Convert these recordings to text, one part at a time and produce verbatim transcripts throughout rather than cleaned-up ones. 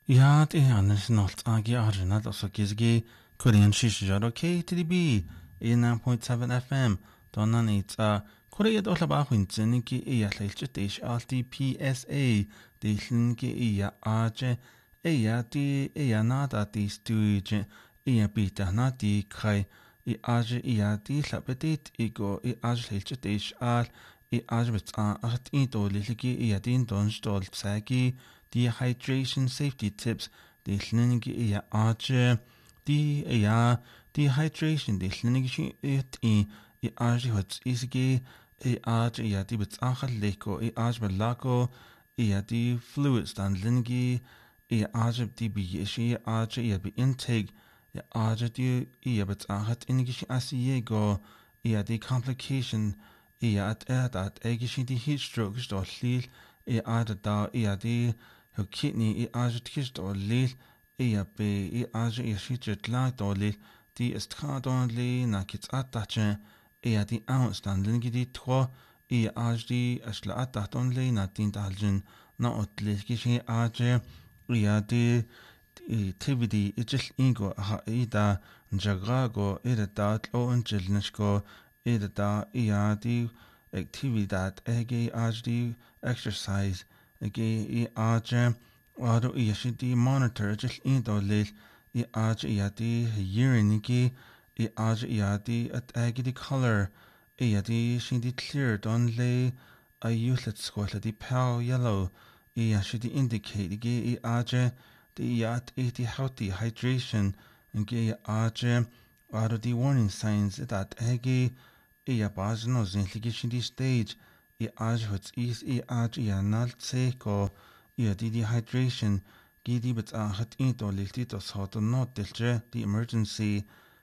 Ja, det är annars något jag har redan också kizgi Korean shisha K T D B nine point seven F M donnan it's Korea do laba khwintsen ki iya hlailchet ish alti P S A dilin ki iya aje iya di iya nada di stuije iya bita na di kai I aje iya di labetit igo I aje hlailchet ish al I aje bits a at i do liliki iya din don stol tsagi dehydration safety tips de hlningi iya aje di iya dehydration de hlningi it i I aje hots isgi I aje iya di bits achal leko I aje belako iya di fluids dan lingi iya aje di bi ishi aje iya bi intake iya aje di iya bits achat ingi asiego iya di complication iya at at egishi di heat stroke sto hlil iya aje da iya di Her kidney I aje tish do lil ia be I aje ia shitjet la do lil di est don li na kits atache ia di ounce dan lingi di tro I aje di asla atat don li na din daljen na ot lil kishi aje ia di activity ijil ingo ha ida njagago ida da tlo unjil nishko ida da ia di actividad ege aje di exercise Age I aje wado I shidi monitor jil indo lil I aje yadi urine igi I aje yadi at agi di color I yadi shidi clear don le a ulet squat di pale yellow I shidi indicate igi I aje di yat iti healthy hydration igi aje wado di warning signs that agi I bazno zinligi shidi stage I aje hots is I aje I anal tseko I di dehydration gidi bits a hat into liltitos hot not dilje the emergency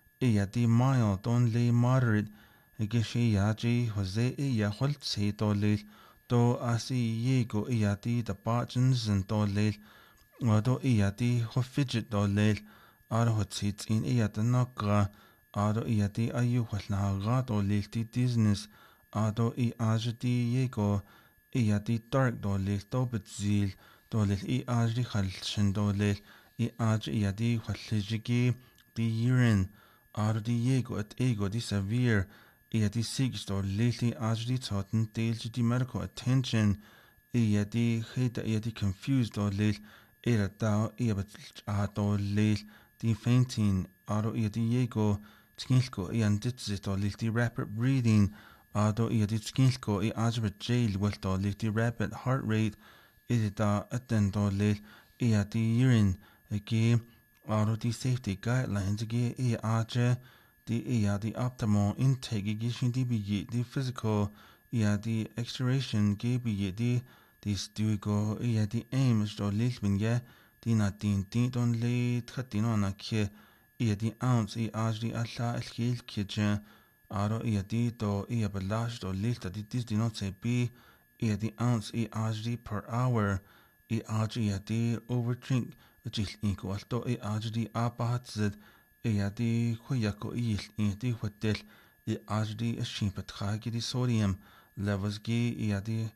I di mild don le moderate gishi yaji Jose I holt se do lil do asi yego I di the bargens and do lil wado I di ho fidget do lil ar hot sits in I the nokra ado I di ayu hot na ga do lil di business ado I aje di yego I di dark do lil do betzil do lil I aje di khalshin do lil I aje I di khallijigi di urine ado di yego at ego di severe I di six do lil I aje di toten del di medical attention I di khita I di confused do lil I da I bet do lil di fainting ado I di yego tskilko I anditsit do lil di rapid breathing ado I di tskilko I aje bet jail wel do lil di rapid heart rate I da atten do lil I di urine agi ado di safety guidelines agi I aje di I di optimal intake agi shin di bi di physical I di extraction gi bi di di stuigo I di aim do lil binge di na din din don le tkhitino na khe I di ounce I aje di alla elkhil kje aro I di do I belash do lil di dis di not say bi I di ounce I aje di per hour I aje I di overdrink jil inko alto I aje di apahatzid I di khoyako I I di hotel I aje di shimpet khagi di sodium levels gi I di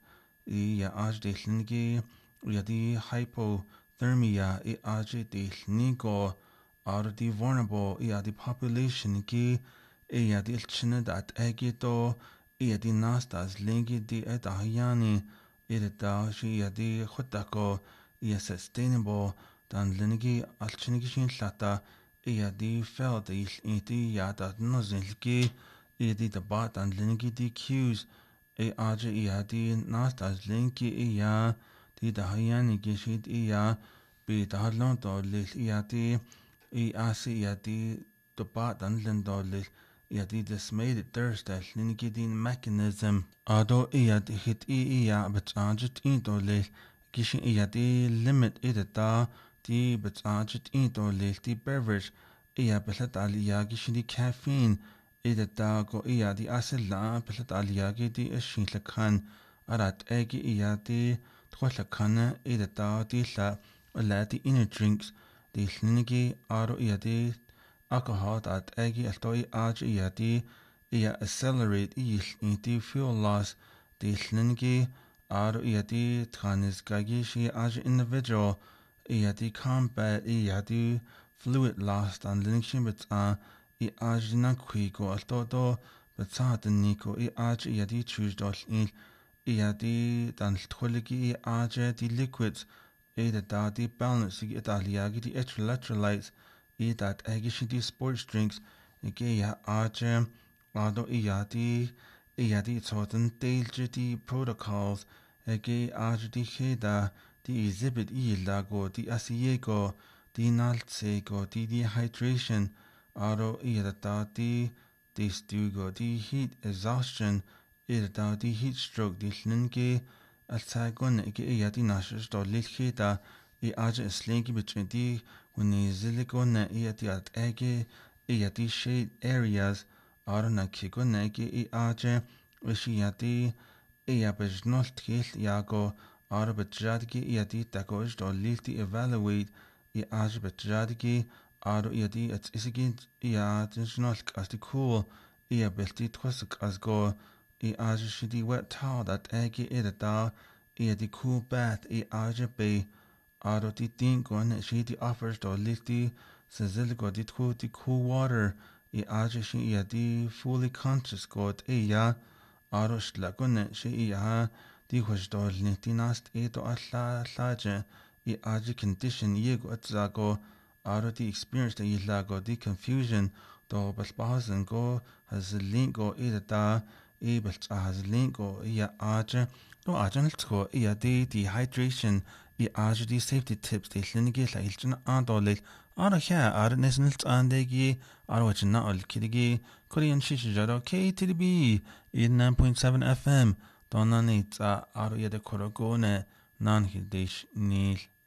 I aje di lingi I di hypothermia I aje di lingo aro di vulnerable I di population gi I di ilchine dat egito I di nastas lingi di etahayani I da shi I di khutako I sustainable dan lingi alchinigi shin lata I di felt I di yada nozilgi I di debat dan lingi di cues I aje I di nastas lingi I ya di dahayani gishid I ya bi dahalon do lil I di I asi I di debat dan lindo lil I di dismayed thirst al lingi din mechanism ado I di hit I ya but ajet into lil gishin I di limit I da di but ajet into lil di beverage I belet aliya gishin di caffeine I da go I di asila belet aliya gi di ishin lakan arat egi I di tkhwalakana I da di la la di inner drinks di lingi aro I di alcohol at egi alto I aje I di I accelerate I di fuel loss di lingi aro I di thanis gagi shi aje individual I di combat I di fluid lost an linkshin bet a I aj na quigo al do do bet sa den nico I aj I di choose dol il I di dan tchuligi I aj di liquids I da di balance I da liagi di electrolytes I dat egish di sports drinks I ge ya aj ado I di I di toten deilje di protocols Ege aj di heda di exhibit I lago di asiego di naltsego di dehydration aro I da di di stugo di heat exhaustion I da di heat stroke di linge altagon ege I di nashes do lilheda I aj slingi between di when ziligon I di at ege I di shade areas aro na kigon ege I aj wishi di I abijnol tgil iago ar betjadgi iadi dagoj do lilti evaluate I aj betjadgi ar iadi at isigin iadijnol as di cool I abelti twasik as go I aj shidi wet towel that egi idada iadi cool bath I aj be ar di dingon shidi offers do lilti sezilgo di tku di cool water I aj shi iadi fully conscious god iya Arosh lagone she iya di hosdol nitinast eto alla laje I aji condition yego atzago aro di experience da ilago di confusion do balbazen go has lingo ida da e balt has lingo iya aje do ajan tsko iya di dehydration I aji di safety tips di lingi la ilchina andolil aro ja aro nesnilt andegi aro wachina ol kidigi Korean Shishijaro K T D B eighty-nine point seven F M Donanitza aro yede korogone nan hildish nil